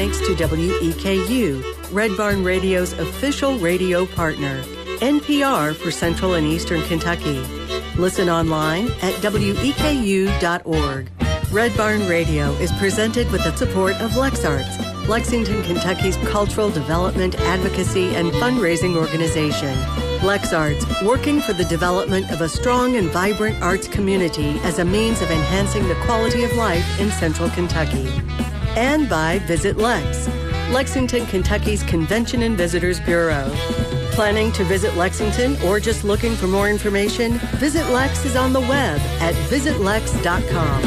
thanks to WEKU, Red Barn Radio's official radio partner, NPR for Central and Eastern Kentucky. Listen online at weku.org. Red Barn Radio is presented with the support of LexArts, Lexington, Kentucky's cultural development, advocacy, and fundraising organization. LexArts, working for the development of a strong and vibrant arts community as a means of enhancing the quality of life in Central Kentucky. And by Visit Lex, Lexington, Kentucky's Convention and Visitors Bureau. Planning to visit Lexington or just looking for more information? Visit Lex is on the web at visitlex.com.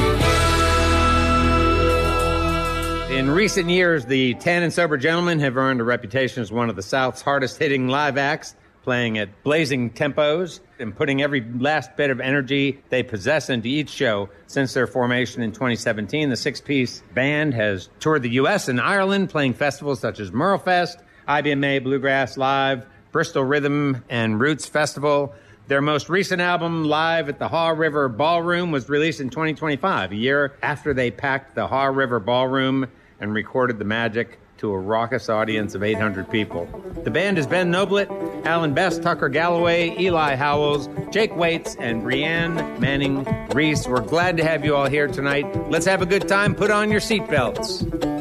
In recent years, the Tan and Sober Gentlemen have earned a reputation as one of the South's hardest-hitting live acts, playing at blazing tempos and putting every last bit of energy they possess into each show. Since their formation in 2017, the six-piece band has toured the U.S. and Ireland, playing festivals such as Merlefest, IBMA Bluegrass Live, Bristol Rhythm and Roots Festival. Their most recent album, Live at the Haw River Ballroom, was released in 2025, a year after they packed the Haw River Ballroom and recorded the magic to a raucous audience of 800 people. The band is Ben Noblet, Alan Best, Tucker Galloway, Eli Howells, Jake Waits, and Brianne Manning Reese. We're glad to have you all here tonight. Let's have a good time. Put on your seatbelts.